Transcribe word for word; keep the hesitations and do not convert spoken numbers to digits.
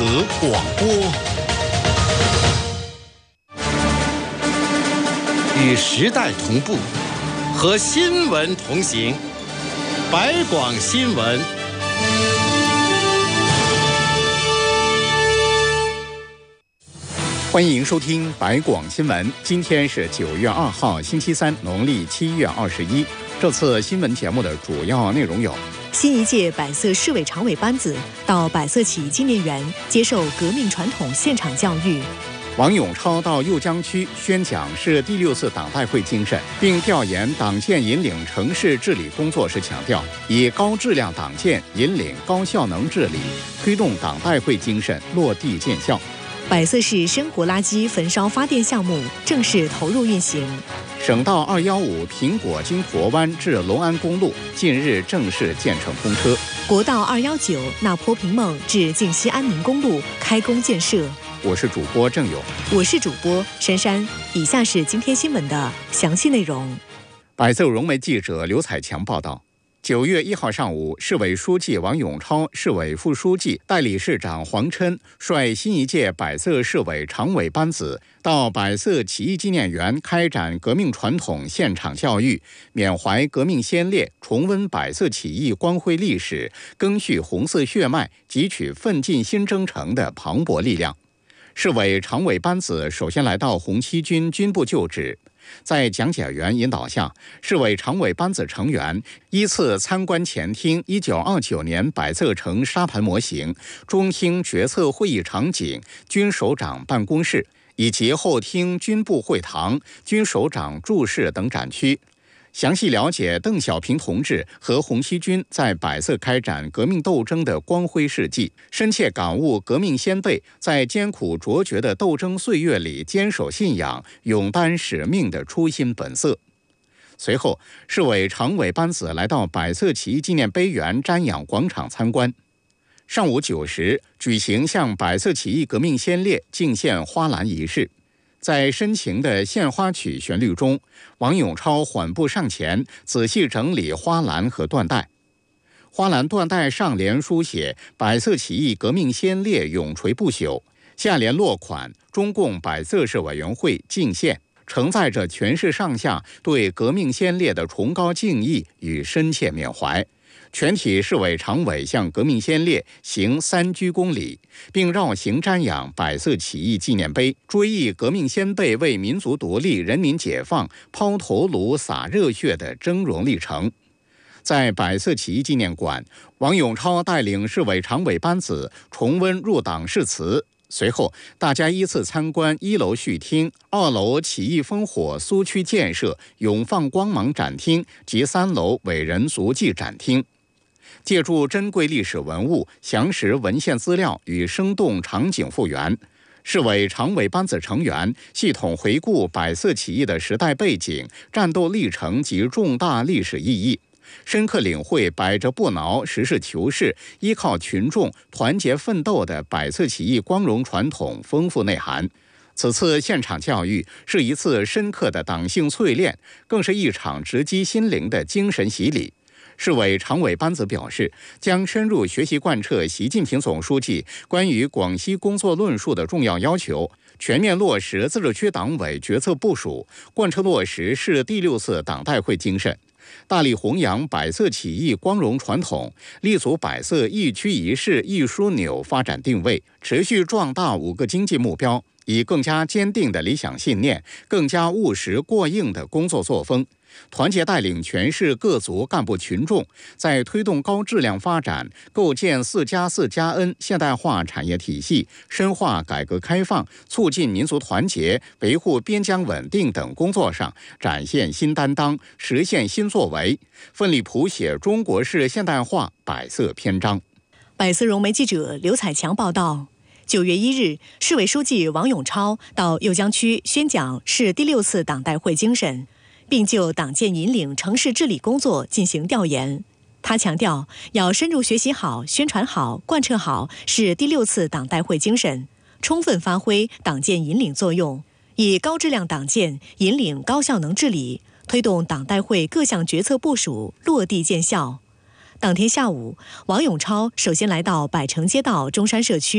合广播，与时代同步，和新闻同行。百广新闻。 欢迎收听百广新闻。今天是九月二号，星期三，农历七月二十一。这次新闻节目的主要内容有： 新一届百色市委常委班子到百色起义纪念园接受革命传统现场教育； 王永超到酉江区宣讲市第六次党代会精神，并调研党建引领城市治理工作时强调，以高质量党建引领高效能治理，推动党代会精神落地见效。 百色市生活垃圾焚烧发电项目正式投入运行。 省道二一五苹果经驼湾至隆安公路近日正式建成通车。 国道二一九那坡平梦至靖西安宁公路开工建设。 我是主播郑勇， 我是主播珊珊。以下是今天新闻的详细内容。 百色融媒记者刘彩强报道。九月一号上午，市委书记王永超、市委副书记、代理市长黄琛率新一届百色市委常委班子到百色起义纪念园开展革命传统现场教育，缅怀革命先烈，重温百色起义光辉历史，赓续红色血脉，汲取奋进新征程的磅礴力量。市委常委班子首先来到红七军军部旧址。在讲解员引导下，市委常委班子成员依次参观前厅一九二九年百色城沙盘模型、中厅决策会议场景、军首长办公室，以及后厅军部会堂、军首长住室等展区，详细了解邓小平同志和红七军在百色开展革命斗争的光辉事迹，深切感悟革命先辈在艰苦卓绝的斗争岁月里坚守信仰、勇担使命的初心本色。随后，市委常委班子来到百色起义纪念碑园瞻仰广场参观。上午九时举行向百色起义革命先烈敬献花篮仪式。在深情的献花曲旋律中，王永超缓步上前，仔细整理花篮和缎带。花篮缎带上联书写“百色起义革命先烈永垂不朽”，下联落款“中共百色市委员会敬献”，承载着全市上下对革命先烈的崇高敬意与深切缅怀。全体市委常委向革命先烈行三鞠躬礼，并绕行瞻仰百色起义纪念碑，追忆革命先辈为民族独立、人民解放抛头颅、洒热血的峥嵘历程。在百色起义纪念馆，王永超带领市委常委班子重温入党誓词。随后，大家依次参观一楼序厅、二楼起义烽火苏区建设永放光芒展厅及三楼伟人足迹展厅。借助珍贵历史文物、详实文献资料与生动场景复原，市委常委班子成员系统回顾百色起义的时代背景、战斗历程及重大历史意义，深刻领会百折不挠、实事求是、依靠群众、团结奋斗的百色起义光荣传统丰富内涵。此次现场教育是一次深刻的党性淬炼，更是一场直击心灵的精神洗礼。市委常委班子表示，将深入学习贯彻习近平总书记关于广西工作论述的重要要求，全面落实自治区党委决策部署，贯彻落实市第六次党代会精神，大力弘扬百色起义光荣传统，立足百色一区一市一枢纽发展定位，持续壮大五个经济目标，以更加坚定的理想信念、更加务实过硬的工作作风，团结带领全市各族干部群众，在推动高质量发展、构建四加四加 N 现代化产业体系、深化改革开放、促进民族团结、维护边疆稳定等工作上展现新担当，实现新作为，奋力谱写中国式现代化百色篇章。 百色融媒记者刘彩强报道。九月一日，市委书记王永超到酉江区宣讲市第六次党代会精神，并就党建引领城市治理工作进行调研。他强调，要深入学习好、宣传好、贯彻好市第六次党代会精神，充分发挥党建引领作用，以高质量党建引领高效能治理，推动党代会各项决策部署落地见效。当天下午，王永超首先来到百城街道中山社区